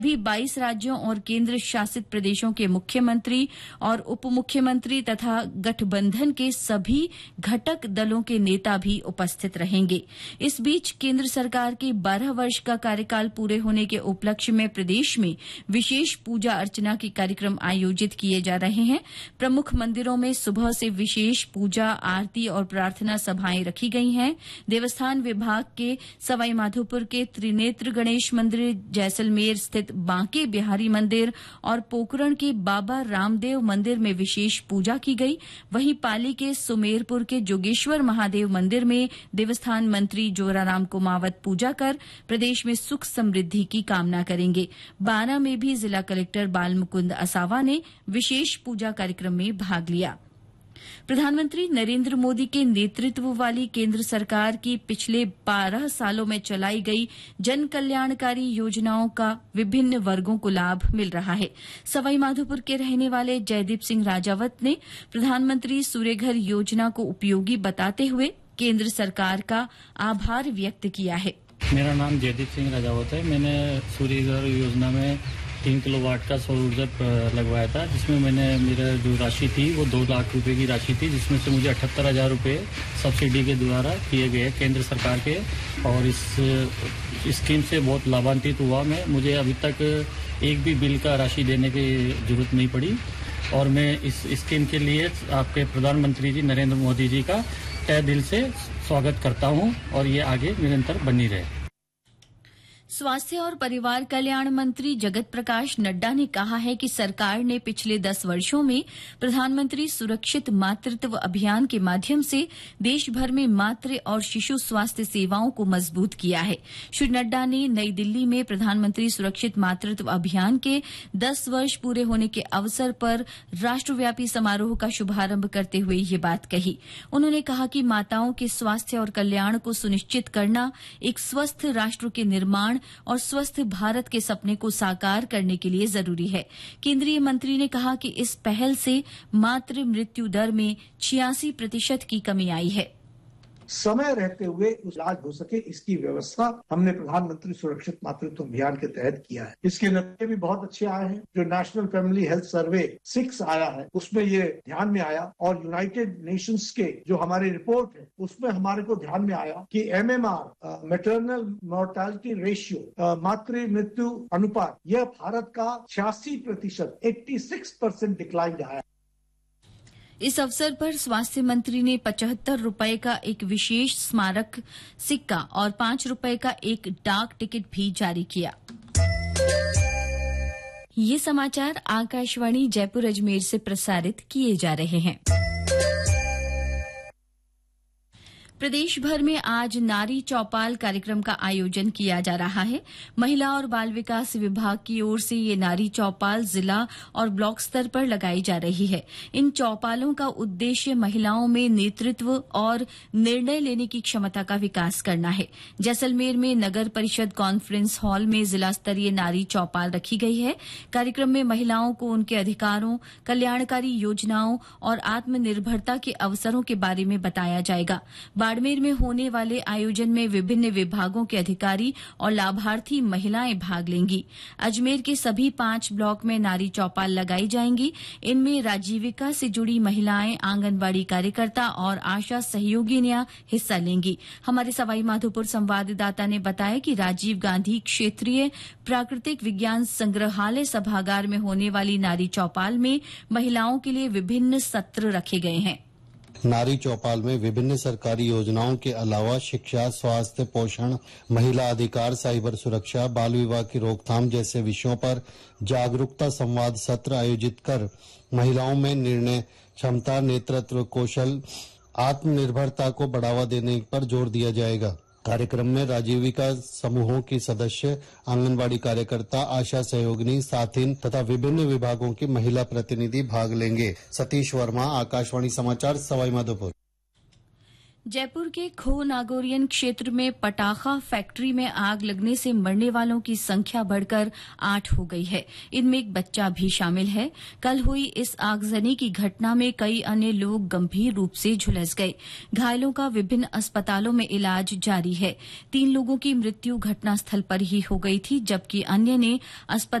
भी 22 राज्यों और केंद्र शासित प्रदेशों के मुख्यमंत्री और उप मुख्यमंत्री तथा गठबंधन के सभी घटक दलों के नेता भी उपस्थित रहेंगे। इस बीच केंद्र सरकार के 12 वर्ष का कार्यकाल पूरे होने के उपलक्ष्य में प्रदेश में विशेष पूजा अर्चना के कार्यक्रम आयोजित किए जा रहे हैं। प्रमुख मंदिरों में सुबह से विशेष पूजा, आरती और प्रार्थना सभाएं रखी गई हैं। देवस्थान विभाग के सवाईमाधोपुर के त्रिनेत्र गणेश मंदिर, जैसलमेर स्थित बांके बिहारी मंदिर और पोखरण के बाबा रामदेव मंदिर में विशेष पूजा की गई। वहीं पाली के सुमेरपुर के जोगेश्वर महादेव मंदिर में देवस्थान मंत्री जोराराम कुमावत पूजा कर प्रदेश में सुख समृद्धि की कामना करेंगे। बारां में भी जिला कलेक्टर बालमुकुंद असावा ने विशेष पूजा कार्यक्रम में भाग लिया। प्रधानमंत्री नरेंद्र मोदी के नेतृत्व वाली केंद्र सरकार की पिछले 12 सालों में चलाई गई जन कल्याणकारी योजनाओं का विभिन्न वर्गों को लाभ मिल रहा है। सवाईमाधोपुर के रहने वाले जयदीप सिंह राजावत ने प्रधानमंत्री सूर्यघर योजना को उपयोगी बताते हुए केंद्र सरकार का आभार व्यक्त किया है। मेरा नाम जयदीप सिंह राजावत है। मैंने सूर्यघर योजना में 3 किलोवाट का सौर ऊर्जा लगवाया था, जिसमें मैंने मेरा जो राशि थी वो 2 लाख रुपए की राशि थी, जिसमें से मुझे 78,000 रुपए सब्सिडी के द्वारा किए गए केंद्र सरकार के। और इस स्कीम से बहुत लाभान्वित हुआ मैं। मुझे अभी तक एक भी बिल का राशि देने की जरूरत नहीं पड़ी और मैं इस स्कीम के लिए आपके प्रधानमंत्री जी नरेंद्र मोदी जी का तहे दिल से स्वागत करता हूं और ये आगे निरंतर बनी रहे। स्वास्थ्य और परिवार कल्याण मंत्री जगत प्रकाश नड्डा ने कहा है कि सरकार ने पिछले 10 वर्षों में प्रधानमंत्री सुरक्षित मातृत्व अभियान के माध्यम से देश भर में मातृ और शिशु स्वास्थ्य सेवाओं को मजबूत किया है। श्री नड्डा ने नई दिल्ली में प्रधानमंत्री सुरक्षित मातृत्व अभियान के 10 वर्ष पूरे होने के अवसर पर राष्ट्रव्यापी समारोह का शुभारंभ करते हुए ये बात कही। उन्होंने कहा कि माताओं के स्वास्थ्य और कल्याण को सुनिश्चित करना एक स्वस्थ राष्ट्र के निर्माण और स्वस्थ भारत के सपने को साकार करने के लिए जरूरी है। केंद्रीय मंत्री ने कहा कि इस पहल से मातृ मृत्यु दर में 86% की कमी आई है। समय रहते हुए इलाज हो सके, इसकी व्यवस्था हमने प्रधानमंत्री सुरक्षित मातृत्व अभियान के तहत किया है। इसके नतीजे भी बहुत अच्छे आए हैं। जो नेशनल फैमिली हेल्थ सर्वे 6 आया है, उसमें ये ध्यान में आया और यूनाइटेड नेशंस के जो हमारी रिपोर्ट है उसमें हमारे को ध्यान में आया कि MMR मैटरनल मोर्टेलिटी रेशियो मातृ मृत्यु अनुपात यह भारत का 86% 86% डिक्लाइन आया। इस अवसर पर स्वास्थ्य मंत्री ने 75 रुपए का एक विशेष स्मारक सिक्का और 5 रुपए का एक डाक टिकट भी जारी किया। ये समाचार आकाशवाणी जयपुर अजमेर से प्रसारित किए जा रहे हैं। प्रदेश भर में आज नारी चौपाल कार्यक्रम का आयोजन किया जा रहा है। महिला और बाल विकास विभाग की ओर से ये नारी चौपाल जिला और ब्लॉक स्तर पर लगाई जा रही है। इन चौपालों का उद्देश्य महिलाओं में नेतृत्व और निर्णय लेने की क्षमता का विकास करना है। जैसलमेर में नगर परिषद कॉन्फ्रेंस हॉल में जिला स्तरीय नारी चौपाल रखी गई है। कार्यक्रम में महिलाओं को उनके अधिकारों, कल्याणकारी योजनाओं और आत्मनिर्भरता के अवसरों के बारे में बताया जाएगा। बाड़मेर में होने वाले आयोजन में विभिन्न विभागों के अधिकारी और लाभार्थी महिलाएं भाग लेंगी। अजमेर के सभी 5 ब्लॉक में नारी चौपाल लगाई जाएंगी। इनमें राजीविका से जुड़ी महिलाएं, आंगनबाड़ी कार्यकर्ता और आशा सहयोगिनियां हिस्सा लेंगी। हमारे सवाईमाधोपुर संवाददाता ने बताया कि राजीव गांधी क्षेत्रीय प्राकृतिक विज्ञान संग्रहालय सभागार में होने वाली नारी चौपाल में महिलाओं के लिए विभिन्न सत्र रखे गए हैं। नारी चौपाल में विभिन्न सरकारी योजनाओं के अलावा शिक्षा, स्वास्थ्य, पोषण, महिला अधिकार, साइबर सुरक्षा, बाल विवाह की रोकथाम जैसे विषयों पर जागरूकता संवाद सत्र आयोजित कर महिलाओं में निर्णय क्षमता, नेतृत्व कौशल, आत्मनिर्भरता को बढ़ावा देने पर जोर दिया जाएगा। कार्यक्रम में राजीविका समूहों की सदस्य, आंगनबाड़ी कार्यकर्ता, आशा सहयोगिनी, साथिन तथा विभिन्न विभागों की महिला प्रतिनिधि भाग लेंगे। सतीश वर्मा, आकाशवाणी समाचार, सवाईमाधोपुर। जयपुर के खो नागोरियन क्षेत्र में पटाखा फैक्ट्री में आग लगने से मरने वालों की संख्या बढ़कर 8 हो गई है। इनमें एक बच्चा भी शामिल है। कल हुई इस आगजनी की घटना में कई अन्य लोग गंभीर रूप से झुलस गए। घायलों का विभिन्न अस्पतालों में इलाज जारी है। 3 लोगों की मृत्यु घटनास्थल पर ही हो गई थी, जबकि अन्य ने अस्पताल